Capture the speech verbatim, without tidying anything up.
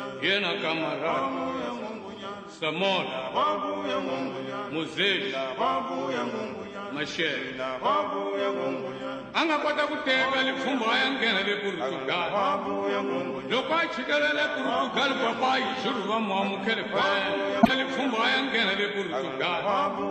yena Kamarad, Samola, Muzela, Mashela, angakota kuteka lipfumba yangena le Portugal. Loko achikela le Portugal papa yishuru va muamukele pa. Lipfumba yangena le Portugal.